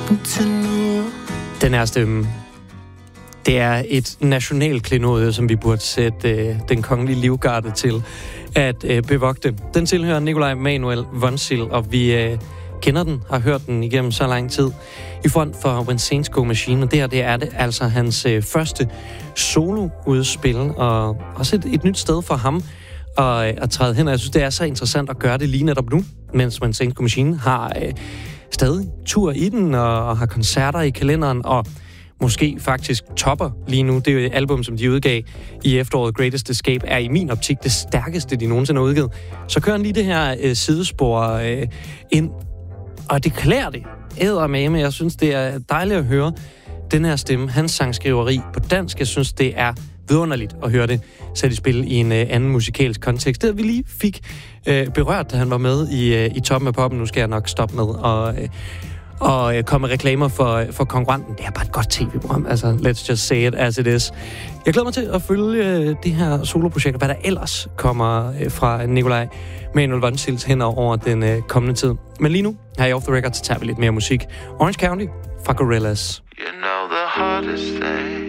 Den her stemme, det er et nationalklenodie, som vi burde sætte den kongelige livgarde til at bevogte. Den tilhører Nikolaj Manuel Vonsild, og vi kender den, har hørt den igennem så lang tid i front for When Saints Go Machine, og det er det altså hans første soloudspil, og også et nyt sted for ham at træde hen. Jeg synes, det er så interessant at gøre det lige netop nu, mens When Saints Go Machine har stadig tur i den, og har koncerter i kalenderen, og måske faktisk topper lige nu. Det er jo et album, som de udgav i efteråret. Greatest Escape er i min optik det stærkeste, de nogensinde har udgivet. Så kører han lige det her sidespor ind, og det klæder det eddermame. Jeg synes, det er dejligt at høre den her stemme. Hans sangskriveri på dansk, jeg synes, det er vidunderligt at høre det sat i spil i en anden musikalsk kontekst. Det vi lige fik berørt, da han var med i Toppen af Poppen. Nu skal jeg nok stoppe med og komme reklamer for konkurrenten. Det er bare et godt tv-program. Altså, let's just say it as it is. Jeg glæder mig til at følge det her soloprojekt, hvad der ellers kommer fra Nikolaj Manuel Vonsild hen over den kommende tid. Men lige nu, her i Off The Record, så tager vi lidt mere musik. Orange County fra Gorillaz. You know the hardest thing